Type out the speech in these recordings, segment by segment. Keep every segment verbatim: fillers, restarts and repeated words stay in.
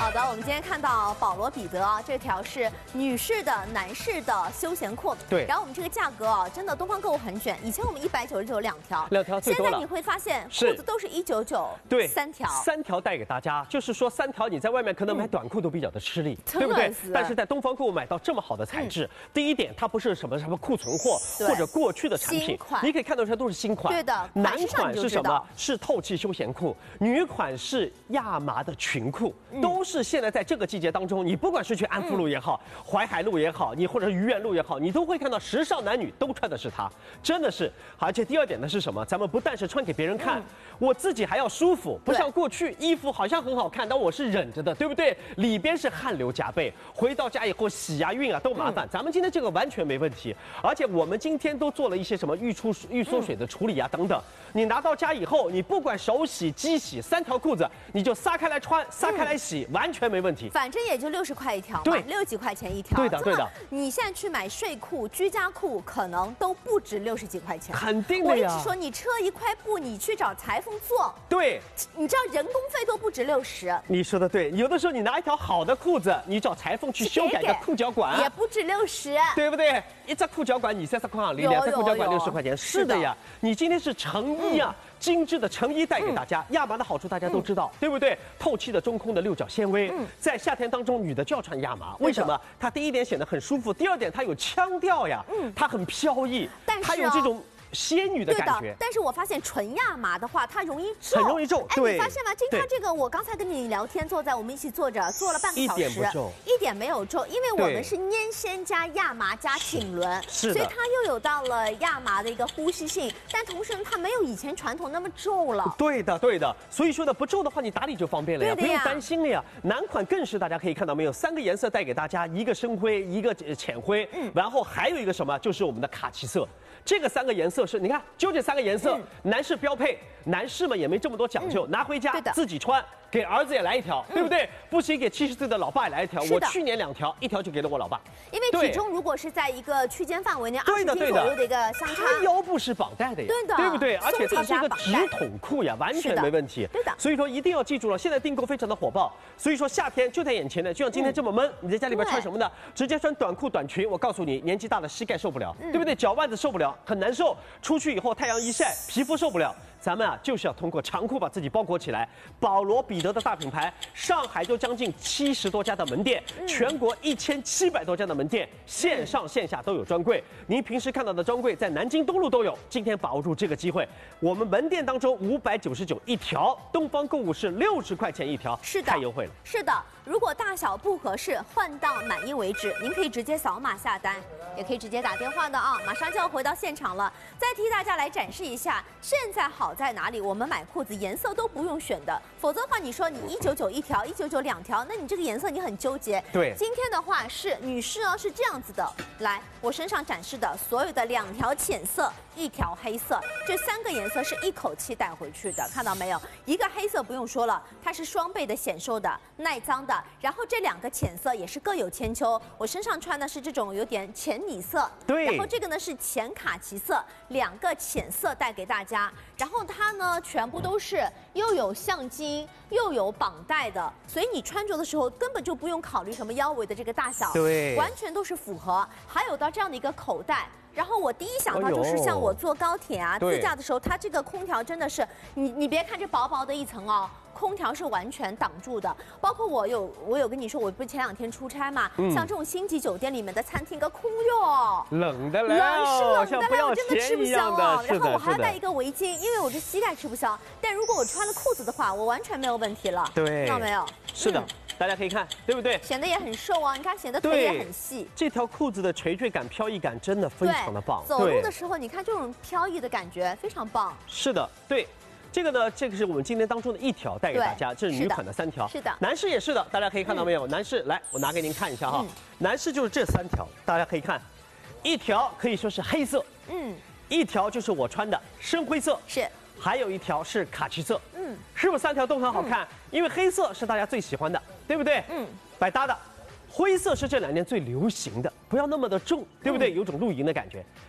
好的，我们今天看到保罗彼得啊，这条是女士的、男士的休闲裤。 对。 然后我们这个价格啊，真的东方购物很卷。以前我们一百九十九两条， 两条最多了。 现在你会发现裤子都是一九九， 对， 三条， 三条带给大家，就是说三条你在外面可能买短裤都比较的吃力， 嗯、 对不对？但是在东方购物买到这么好的材质，嗯、第一点它不是什么什么库存货或者过去的产品，你可以看到这都是新款。 对的。 男款是什么？是透气休闲裤，女款是亚麻的裙裤，嗯、都是现在在这个季节当中，你不管是去安福路也好，嗯、淮海路也好，你或者是愚园路也好，你都会看到时尚男女都穿的是它，真的是。而且第二点呢是什么？咱们不但是穿给别人看，嗯、我自己还要舒服，不像过去衣服好像很好看，但我是忍着的，对不对？里边是汗流浃背，回到家以后洗啊熨啊都麻烦。嗯、咱们今天这个完全没问题，而且我们今天都做了一些什么预出预缩水的处理啊等等。你拿到家以后，你不管手洗、机洗，三条裤子你就撒开来穿，撒开来洗，嗯、完全没问题。 反正也就六十块一条嘛， 对， 六几块钱一条。 对的，对的。 你现在去买睡裤、居家裤，可能都不止六十几块钱。 肯定的呀。 我一直说，你车一块布，你去找裁缝做， 对， 你知道人工费都不止六十。 你说的对，有的时候你拿一条好的裤子，你找裁缝去修改个裤脚管， 也不止六十， 对不对？一只裤脚管你三十块里，两只裤脚管六十块钱，是的呀。你今天是成衣啊。嗯精致的成衣带给大家，亚麻的好处大家都知道，嗯、对不对？透气的中空的六角纤维，嗯、在夏天当中，女的就要穿亚麻。为什么？它第一点显得很舒服，第二点它有腔调呀，嗯、它很飘逸， 但是、哦、 它有这种仙女的感觉。 但是我发现纯亚麻的话，它容易皱， 很容易皱。 哎，你发现吗？今天这个，我刚才跟你聊天，坐在我们一起坐着，坐了半个小时， 一点不皱， 一点没有皱，因为我们是粘纤加亚麻加挺纶， 是， 所以它又有到了亚麻的一个呼吸性，但同时它没有以前传统那么皱了。 对的，对的。所以说呢，不皱的话，你打理就方便了呀， 呀不用担心了呀。男款更是，大家可以看到没有，三个颜色带给大家，一个深灰，一个浅灰，嗯，然后还有一个什么，就是我们的卡其色。这个三个颜色是，你看，就这三个颜色，嗯、男士标配，男士们也没这么多讲究，嗯、拿回家自己穿，给儿子也来一条，嗯、对不对？不行，给七十岁的老爸也来一条。我去年两条，一条就给了我老爸。 因为体重如果是在一个区间范围内，二十斤左右的一个相差， 它腰部是绑带的呀， 对的， 对不对？而且它是一个直筒裤呀，完全没问题。 对的。 所以说一定要记住了，现在订购非常的火爆，所以说夏天就在眼前呢，就像今天这么闷，你在家里边穿什么呢？直接穿短裤短裙，我告诉你，年纪大了膝盖受不了，对不对？脚腕子受不了，很难受。出去以后太阳一晒，皮肤受不了。咱们啊，就是要通过长裤把自己包裹起来。保罗彼得的大品牌，上海就将近七十多家的门店，嗯、全国一千七百多家的门店，线上线下都有专柜。您平时看到的专柜在南京东路都有。今天把握住这个机会，我们门店当中五百九十九一条，东方购物是六十块钱一条， 是的， 太优惠了。 是的，如果大小不合适，换到满意为止。您可以直接扫码下单，也可以直接打电话的啊。马上就要回到现场了，再替大家来展示一下，现在好在哪里？我们买裤子颜色都不用选的，否则的话，你说你一九九一条，一九九两条，那你这个颜色你很纠结。 对， 今天的话是女士哦，是这样子的。来，我身上展示的所有的两条浅色，一条黑色，这三个颜色是一口气带回去的，看到没有？一个黑色不用说了，它是双倍的显瘦的、耐脏的。然后这两个浅色也是各有千秋，我身上穿的是这种有点浅米色， 对。 然后这个呢是浅卡其色，两个浅色带给大家。然后它呢全部都是又有橡筋又有绑带的，所以你穿着的时候根本就不用考虑什么腰围的这个大小， 对， 完全都是符合。还有到这样的一个口袋。然后我第一想到就是像我坐高铁啊、自驾的时候，它这个空调真的是，你你别看这薄薄的一层哦，空调是完全挡住的。包括我有我有跟你说，我不是前两天出差嘛，嗯、像这种星级酒店里面的餐厅个空肉哦， 冷的嘞， 冷是冷的嘞，我真的吃不消哦。然后我还要带一个围巾，因为我这膝盖吃不消。但如果我穿了裤子的话，我完全没有问题了。 对， 看到没有？ 是的。嗯，大家可以看，对不对？ 显得也很瘦啊，你看显得腿也很细。 这条裤子的垂坠感、飘逸感真的非常的棒。 走路的时候，你看这种飘逸的感觉非常棒。 是的，对。这个呢，这个是我们今天当中的一条带给大家，这是女款的三条。 是的， 男士也是的，大家可以看到没有？嗯、男士，来，我拿给您看一下哈。嗯、男士就是这三条，大家可以看，一条可以说是黑色，嗯，一条就是我穿的深灰色， 是。 还有一条是卡其色，嗯，是不是三条都很好看？嗯、因为黑色是大家最喜欢的，对不对？嗯，百搭的。灰色是这两年最流行的，不要那么的重，对不对？嗯、有种露营的感觉。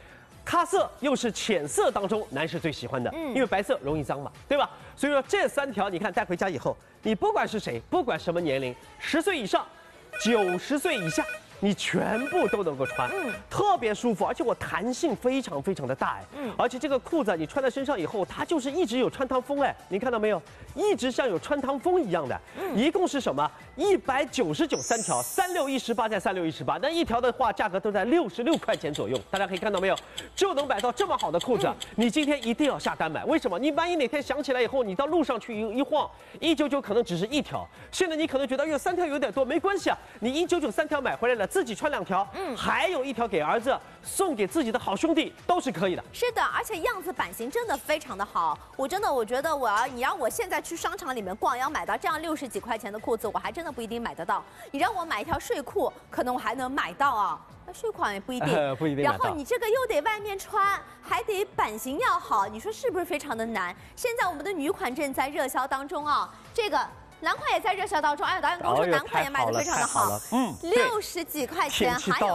咖色又是浅色当中男士最喜欢的， 嗯因为白色容易脏嘛，对吧？所以说这三条你看带回家以后，你不管是谁，不管什么年龄，十岁以上，九十岁以下。你全部都能够穿，嗯，特别舒服，而且我弹性非常非常的大哎，嗯，而且这个裤子你穿在身上以后，它就是一直有穿堂风哎，您看到没有？一直像有穿堂风一样的，嗯，一共是什么？一百九十九三条，三六一十八再三六一十八，那一条的话价格都在六十六块钱左右，大家可以看到没有？就能买到这么好的裤子，嗯、你今天一定要下单买，为什么？你万一哪天想起来以后，你到路上去一一晃，一九九可能只是一条，现在你可能觉得哟三条有点多，没关系啊，你一九九三条买回来了。自己穿两条，嗯，还有一条给儿子，送给自己的好兄弟都是可以的。 是的，而且样子版型真的非常的好。我真的我觉得我要你让我现在去商场里面逛，要买到这样六十几块钱的裤子，我还真的不一定买得到。你让我买一条睡裤，可能我还能买到啊。那睡裤也不一定， 呃、不一定。 然后你这个又得外面穿，还得版型要好，你说是不是非常的难？现在我们的女款正在热销当中啊，这个。男款也在热销当中，哎，导演跟我说男款也卖得非常的好，嗯，六十几块钱，还有。